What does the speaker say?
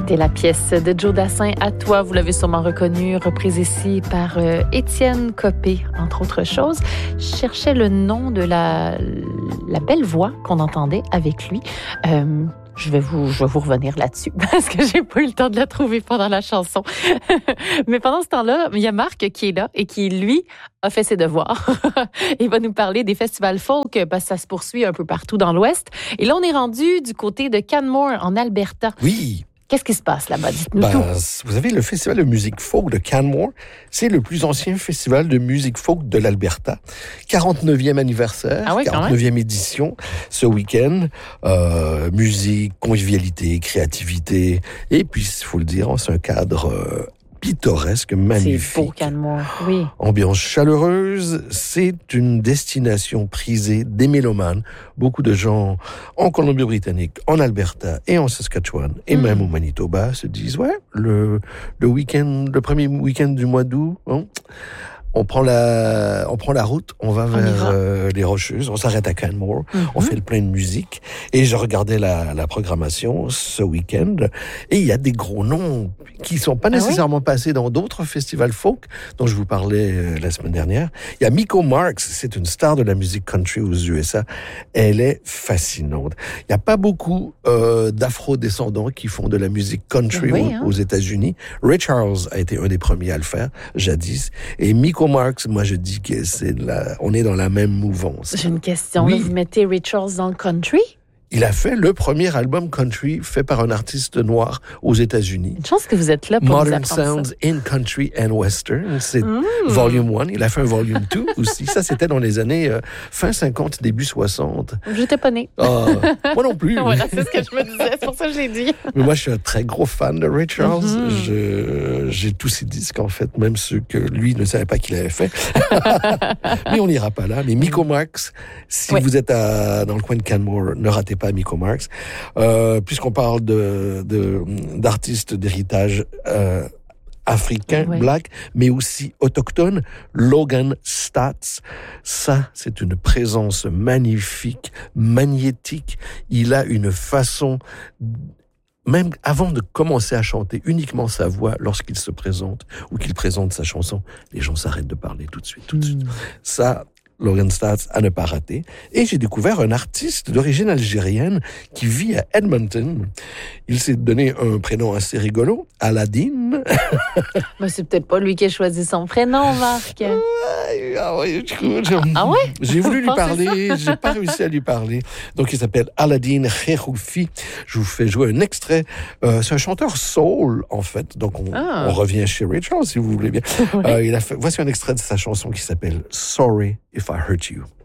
C'était la pièce de Joe Dassin, À toi. Vous l'avez sûrement reconnue, reprise ici par Étienne Copé, entre autres choses. Je cherchais le nom de la belle voix qu'on entendait avec lui. Je vais vous revenir là-dessus parce que j'ai pas eu le temps de la trouver pendant la chanson. Mais pendant ce temps-là, il y a Marc qui est là et qui, lui, a fait ses devoirs. Il va nous parler des festivals folk parce que ça se poursuit un peu partout dans l'Ouest. Et là, on est rendu du côté de Canmore, en Alberta. Oui. Qu'est-ce qui se passe là-bas? Dites-nous tout. Vous avez le festival de musique folk de Canmore. C'est le plus ancien festival de musique folk de l'Alberta. 49e anniversaire, 49e édition ce week-end. Musique, convivialité, créativité. Et puis, il faut le dire, c'est un cadre pittoresque, magnifique. C'est beau, Canmore, oui. Ambiance chaleureuse, c'est une destination prisée des mélomanes. Beaucoup de gens en Colombie-Britannique, en Alberta et en Saskatchewan et même au Manitoba se disent le premier week-end du mois d'août, on prend la route, on va vers les Rocheuses, on s'arrête à Canmore, on fait le plein de musique. Et je regardais la programmation ce week-end, et il y a des gros noms qui sont pas nécessairement passés dans d'autres festivals folk dont je vous parlais la semaine dernière. Il y a Miko Marks, c'est une star de la musique country aux USA. Elle est fascinante. Il n'y a pas beaucoup d'afro-descendants qui font de la musique country aux États-Unis. Ray Charles a été un des premiers à le faire, jadis. Et Miko Marks, moi je dis que on est dans la même mouvance. J'ai une question. Oui. Là, vous mettez Ray Charles dans le country? Il a fait le premier album country fait par un artiste noir aux États-Unis. Une chance que vous êtes là pour Modern Sounds in Country and Western. C'est Volume 1. Il a fait un Volume 2 aussi. Ça, c'était dans les années fin 50, début 60. J'étais pas née. Moi non plus. Voilà, c'est ce que je me disais. C'est pour ça que j'ai dit. Mais moi, je suis un très gros fan de Ray Charles. J'ai tous ses disques, en fait, même ceux que lui ne savait pas qu'il avait fait. Mais on n'ira pas là. Mais Miko Marks, si vous êtes dans le coin de Canmore, ne ratez pas Miko Marks. Puisqu'on parle d'artistes d'héritage africain, black, mais aussi autochtone, Logan Staats. Ça, c'est une présence magnifique, magnétique. Il a une façon, même avant de commencer à chanter, uniquement sa voix, lorsqu'il se présente ou qu'il présente sa chanson, les gens s'arrêtent de parler tout de suite. Ça, Logan Staats à ne pas rater. Et j'ai découvert un artiste d'origine algérienne qui vit à Edmonton. Il s'est donné un prénom assez rigolo, Aladdin. Mais c'est peut-être pas lui qui a choisi son prénom, Marc. J'ai voulu lui parler, j'ai pas réussi à lui parler. Donc il s'appelle Aladdin Kheroufi. Je vous fais jouer un extrait. C'est un chanteur soul, en fait. Donc on revient chez Ray Charles, si vous voulez bien. Voici un extrait de sa chanson qui s'appelle Sorry If I Hurt You.